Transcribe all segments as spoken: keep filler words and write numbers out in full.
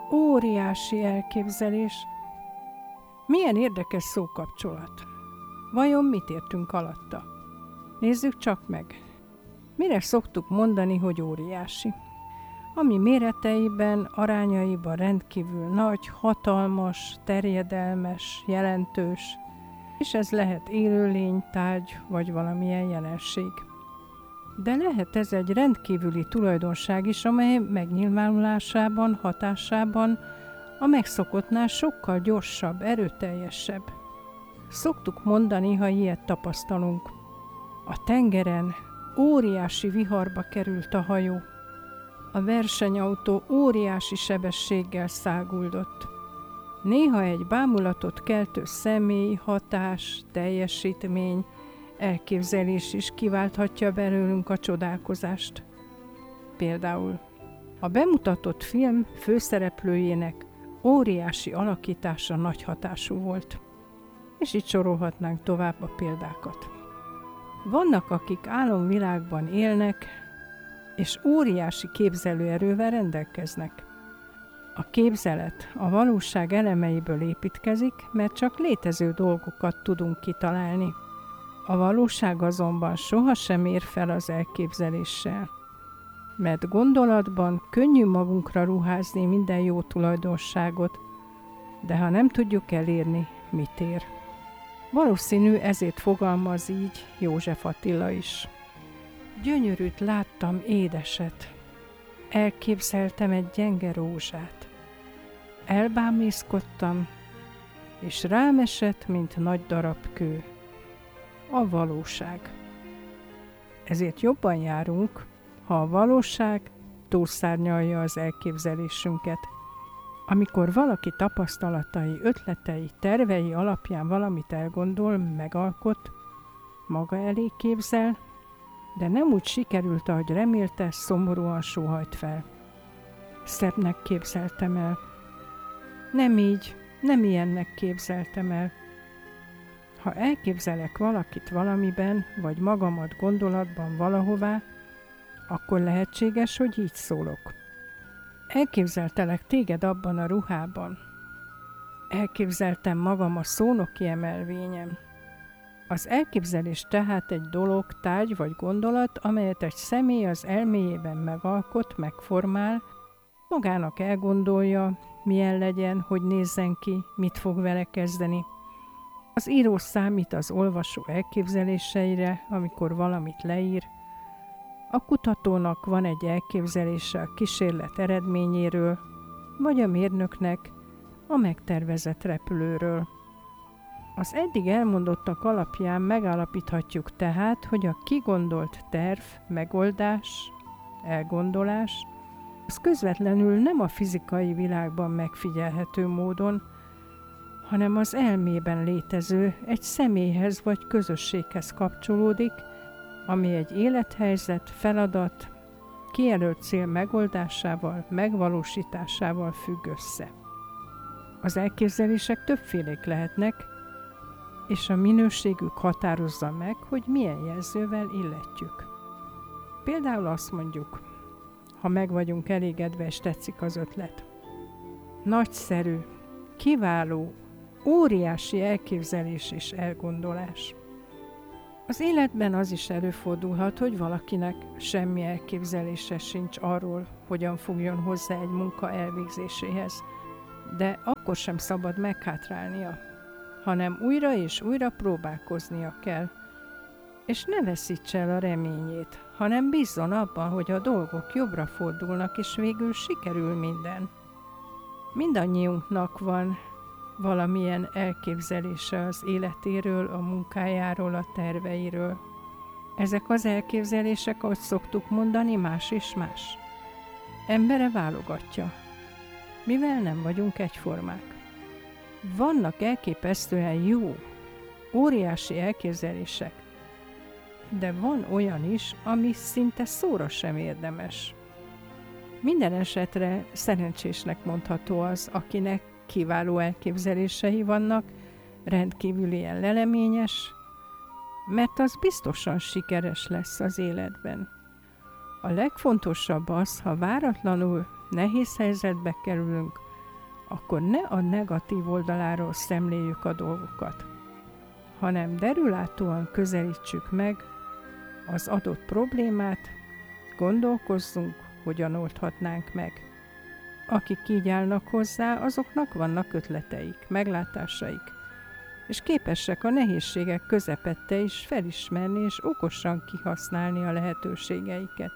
Óriási elképzelés. Milyen érdekes szókapcsolat. Vajon mit értünk alatta? Nézzük csak meg. Mire szoktuk mondani, hogy óriási? Ami méreteiben, arányaiban rendkívül nagy, hatalmas, terjedelmes, jelentős, és ez lehet élőlény, tárgy vagy valamilyen jelenség. De lehet ez egy rendkívüli tulajdonság is, amely megnyilvánulásában, hatásában a megszokottnál sokkal gyorsabb, erőteljesebb. Szoktuk mondani, ha ilyet tapasztalunk. A tengeren óriási viharba került a hajó. A versenyautó óriási sebességgel száguldott. Néha egy bámulatot keltő személy, hatás, teljesítmény, elképzelés is kiválthatja belőlünk a csodálkozást. Például a bemutatott film főszereplőjének óriási alakítása nagy hatású volt. És így sorolhatnánk tovább a példákat. Vannak, akik álomvilágban élnek, és óriási képzelőerővel rendelkeznek. A képzelet a valóság elemeiből építkezik, mert csak létező dolgokat tudunk kitalálni. A valóság azonban sohasem ér fel az elképzeléssel, mert gondolatban könnyű magunkra ruházni minden jó tulajdonságot, de ha nem tudjuk elérni, mit ér. Valószínű ezért fogalmaz így József Attila is. Gyönyörűt láttam, édeset, elképzeltem egy gyenge rózsát. Elbámészkodtam, és rám esett, mint nagy darab kő. A valóság. Ezért jobban járunk, ha a valóság túlszárnyalja az elképzelésünket. Amikor valaki tapasztalatai, ötletei, tervei alapján valamit elgondol, megalkot, maga elé képzel, de nem úgy sikerült, ahogy remélte, szomorúan sóhajt fel. Szebbnek képzeltem el. Nem így, nem ilyennek képzeltem el. Ha elképzelek valakit valamiben, vagy magamat gondolatban valahová, akkor lehetséges, hogy így szólok. Elképzeltelek téged abban a ruhában. Elképzeltem magam a szónoki emelvényen. Az elképzelés tehát egy dolog, tárgy vagy gondolat, amelyet egy személy az elméjében megalkot, megformál, magának elgondolja, milyen legyen, hogy nézzen ki, mit fog vele kezdeni. Az író számít az olvasó elképzeléseire, amikor valamit leír. A kutatónak van egy elképzelése a kísérlet eredményéről, vagy a mérnöknek a megtervezett repülőről. Az eddig elmondottak alapján megállapíthatjuk tehát, hogy a kigondolt terv, megoldás, elgondolás, az közvetlenül nem a fizikai világban megfigyelhető módon, hanem az elmében létező, egy személyhez vagy közösséghez kapcsolódik, ami egy élethelyzet, feladat, kijelölt cél megoldásával, megvalósításával függ össze. Az elképzelések többfélék lehetnek, és a minőségük határozza meg, hogy milyen jelzővel illetjük. Például azt mondjuk, ha meg vagyunk elégedve és tetszik az ötlet. Nagyszerű, kiváló, óriási elképzelés és elgondolás. Az életben az is előfordulhat, hogy valakinek semmi elképzelése sincs arról, hogyan fogjon hozzá egy munka elvégzéséhez, de akkor sem szabad meghátrálnia, hanem újra és újra próbálkoznia kell, és ne veszítse el a reményét, hanem bízzon abban, hogy a dolgok jobbra fordulnak, és végül sikerül minden. Mindannyiunknak van valamilyen elképzelése az életéről, a munkájáról, a terveiről. Ezek az elképzelések, ahogy szoktuk mondani, más és más. Embere válogatja, mivel nem vagyunk egyformák. Vannak elképesztően jó, óriási elképzelések, de van olyan is, ami szinte szóra sem érdemes. Minden esetre szerencsésnek mondható az, akinek kiváló elképzelései vannak, rendkívül ilyen leleményes, mert az biztosan sikeres lesz az életben. A legfontosabb az, ha váratlanul nehéz helyzetbe kerülünk, akkor ne a negatív oldaláról szemléljük a dolgokat, hanem derülátóan közelítsük meg az adott problémát, gondolkozzunk, hogyan oldhatnánk meg. Akik így állnak hozzá, azoknak vannak ötleteik, meglátásaik, és képesek a nehézségek közepette is felismerni és okosan kihasználni a lehetőségeiket.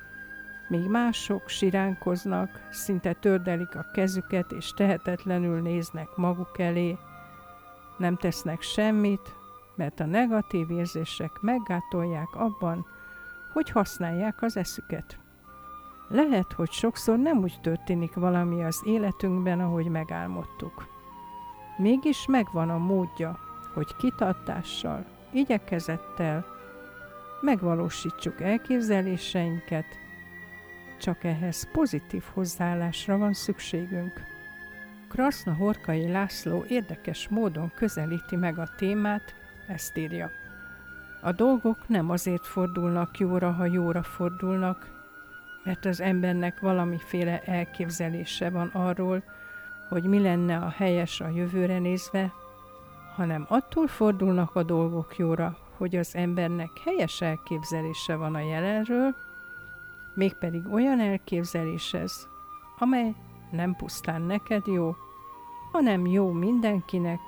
Míg mások siránkoznak, szinte tördelik a kezüket és tehetetlenül néznek maguk elé, nem tesznek semmit, mert a negatív érzések meggátolják abban, hogy használják az eszüket. Lehet, hogy sokszor nem úgy történik valami az életünkben, ahogy megálmodtuk. Mégis megvan a módja, hogy kitartással, igyekezettel megvalósítsuk elképzeléseinket, csak ehhez pozitív hozzáállásra van szükségünk. Krasznahorkai László érdekes módon közelíti meg a témát, ezt írja. A dolgok nem azért fordulnak jóra, ha jóra fordulnak, mert az embernek valamiféle elképzelése van arról, hogy mi lenne a helyes a jövőre nézve, hanem attól fordulnak a dolgok jóra, hogy az embernek helyes elképzelése van a jelenről, mégpedig olyan elképzelés ez, amely nem pusztán neked jó, hanem jó mindenkinek,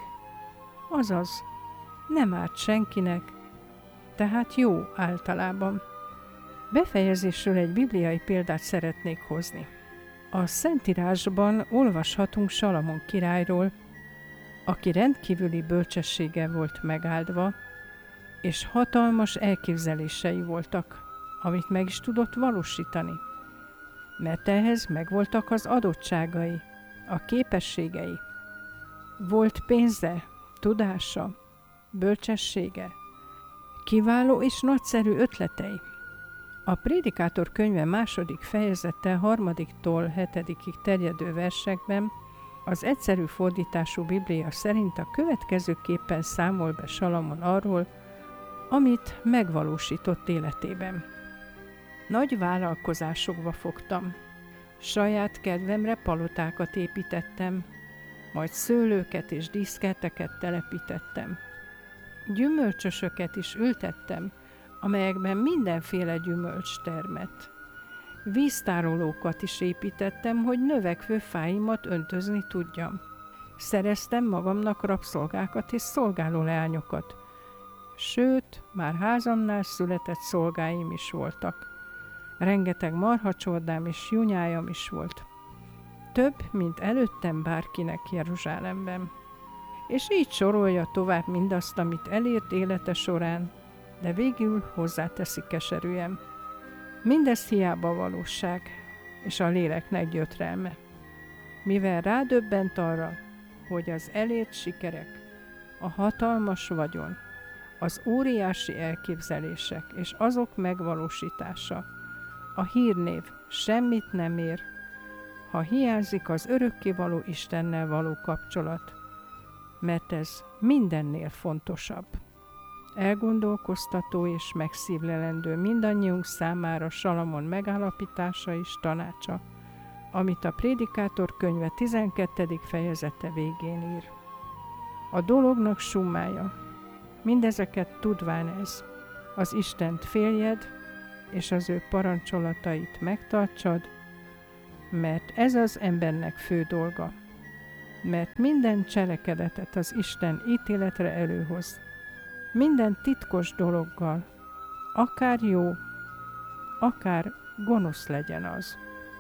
azaz nem árt senkinek, tehát jó általában. Befejezésről egy bibliai példát szeretnék hozni. A Szentírásban olvashatunk Salamon királyról, aki rendkívüli bölcsességgel volt megáldva, és hatalmas elképzelései voltak, amit meg is tudott valósítani. Mert ehhez megvoltak az adottságai, a képességei. Volt pénze, tudása, bölcsessége, kiváló és nagyszerű ötletei. A Prédikátor könyve második fejezete harmadiktól hetedikig terjedő versekben az egyszerű fordítású Biblia szerint a következőképpen számol be Salamon arról, amit megvalósított életében. Nagy vállalkozásokba fogtam. Saját kedvemre palotákat építettem, majd szőlőket és díszkerteket telepítettem. Gyümölcsösöket is ültettem, amelyekben mindenféle gyümölcs termett. Víztárolókat is építettem, hogy növekvő fáimat öntözni tudjam. Szereztem magamnak rabszolgákat és szolgálóleányokat, sőt, már házamnál született szolgáim is voltak. Rengeteg marhacsordám és junyájam is volt. Több, mint előttem bárkinek Jeruzsálemben. És így sorolja tovább mindazt, amit elért élete során, de végül hozzáteszi keserűen. Mindez hiába valóság, és a léleknek gyötrelme. Mivel rádöbbent arra, hogy az elért sikerek, a hatalmas vagyon, az óriási elképzelések és azok megvalósítása, a hírnév semmit nem ér, ha hiányzik az örökkévaló Istennel való kapcsolat, mert ez mindennél fontosabb. Elgondolkoztató és megszívlelendő mindannyiunk számára Salamon megállapítása és tanácsa, amit a Prédikátor könyve tizenkettedik fejezete végén ír. A dolognak summája, mindezeket tudván ez, az Istent féljed, és az ő parancsolatait megtartsad, mert ez az embernek fő dolga, mert minden cselekedetet az Isten ítéletre előhoz, minden titkos dologgal, akár jó, akár gonosz legyen az.